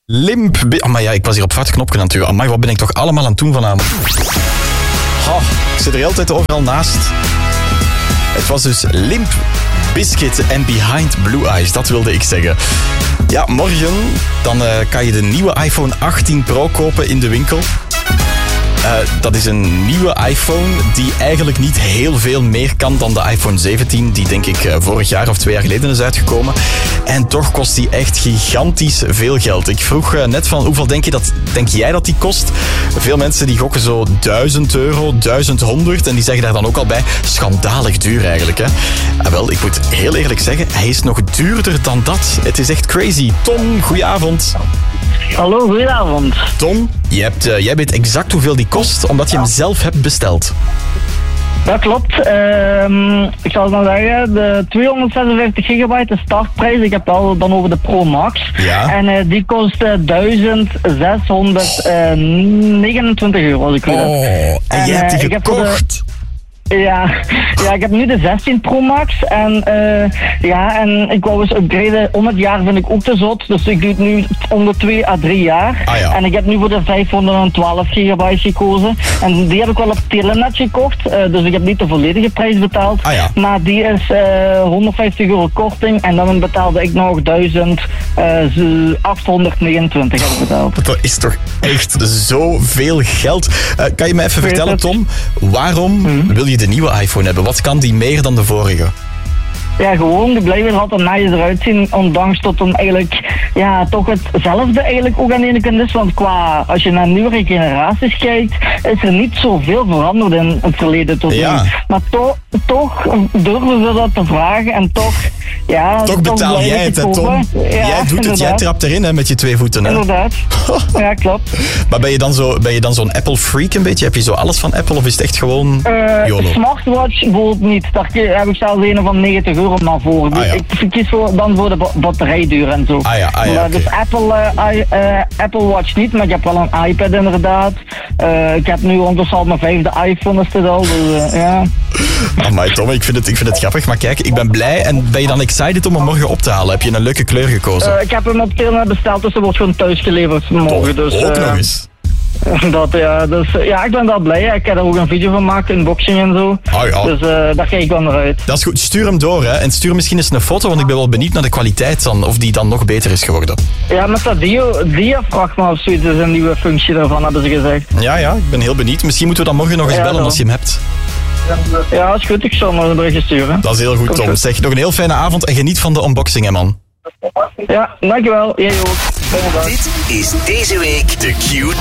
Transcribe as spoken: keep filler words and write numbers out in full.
Limp... Oh, maar ja, ik was hier op foute knopje aan het duwen. Amai, wat ben ik toch allemaal aan het doen vanavond? Oh, ik zit er altijd overal naast. Het was dus Limp Bizkit en Behind Blue Eyes, dat wilde ik zeggen. Ja, morgen dan uh, kan je de nieuwe iPhone achttien Pro kopen in de winkel. Uh, dat is een nieuwe iPhone die eigenlijk niet heel veel meer kan dan de iPhone zeventien, die denk ik uh, vorig jaar of twee jaar geleden is uitgekomen. En toch kost die echt gigantisch veel geld. Ik vroeg uh, net van hoeveel denk, je dat, denk jij dat die kost? Veel mensen die gokken zo duizend euro, duizend honderd en die zeggen daar dan ook al bij, schandalig duur eigenlijk. Hè? Uh, wel, ik moet heel eerlijk zeggen, hij is nog duurder dan dat. Het is echt crazy. Tom, goedenavond. Hallo, goedenavond. Tom, je hebt, uh, jij weet exact hoeveel die kost, omdat je hem zelf hebt besteld. Dat klopt. Uh, ik zal het nou zeggen, de tweehonderdzesenvijftig gigabyte, de startprijs, ik heb het al dan over de Pro Max. Ja. En uh, die kost uh, duizend zeshonderdnegenentwintig euro, als ik weet. Oh, en, en jij hebt die gekocht. Ja, ja, ik heb nu de zestien Pro Max en uh, ja, en ik wou eens upgraden. Om het jaar vind ik ook te zot, dus ik doe het nu om de twee à drie jaar. Ah, ja. En ik heb nu voor de vijfhonderdtwaalf gigabyte gekozen. En die heb ik wel op Telenet gekocht, uh, dus ik heb niet de volledige prijs betaald. Ah, ja. Maar die is uh, honderdvijftig euro korting en dan betaalde ik nog duizend achthonderdnegenentwintig betaald. Dat is toch echt zoveel geld. Uh, kan je me even vertellen, Tom, waarom hmm. wil je de nieuwe iPhone hebben? Wat kan die meer dan de vorige? Ja, gewoon, die blijven er altijd nice eruit zien, ondanks dat hem eigenlijk, ja, toch hetzelfde eigenlijk ook aan de ene kant is, want qua, als je naar nieuwere generaties kijkt, is er niet zoveel veranderd in het verleden tot nu. Ja. Maar to, toch durven we dat te vragen en toch, ja... Toch betaal toch jij het, hè, Tom? Ja, jij doet het, jij trapt erin, hè, met je twee voeten, hè? Inderdaad. Ja, klopt. Maar ben je dan zo, ben je dan zo'n Apple-freak een beetje? Heb je zo alles van Apple of is het echt gewoon uh, YOLO? Smartwatch bijvoorbeeld niet. Daar heb ik zelfs een van negentig euro maar voor. Ah, ja. Ik verkies voor, dan voor de ba- batterijduur en zo. Ah ja, ah, ja, maar, okay. Dus Apple, uh, I, uh, Apple Watch niet, maar ik heb wel een iPad inderdaad. Uh, ik heb nu ondertussen al mijn vijfde iPhone, is dit al. Dus, uh, ja. Amai, Tom, ik vind, het, ik vind het grappig. Maar kijk, ik ben blij. En ben je dan excited om hem morgen op te halen? Heb je een leuke kleur gekozen? Uh, ik heb hem op Telenet besteld, dus hij wordt gewoon thuis geleverd morgen. Dus, ook uh, nog eens. Dat, ja, dus, ja, ik ben wel blij. Ik heb er ook een video van gemaakt, unboxing en zo. Oh, ja. Dus uh, daar kijk ik wel naar uit. Dat is goed. Stuur hem door, hè. En stuur misschien eens een foto, want ik ben wel benieuwd naar de kwaliteit dan, of die dan nog beter is geworden. Ja, met dat dia, diafragma of zoiets is een nieuwe functie daarvan, hebben ze gezegd. Ja, ja, ik ben heel benieuwd. Misschien moeten we dan morgen nog eens ja, bellen dan. Als je hem hebt. Ja, is goed. Ik zal maar een berichtje sturen. Dat is heel goed, Komt Tom. Goed. Zeg, nog een heel fijne avond en geniet van de unboxing, hè, man. Ja, dankjewel. Jij ook. Dit is deze week de Q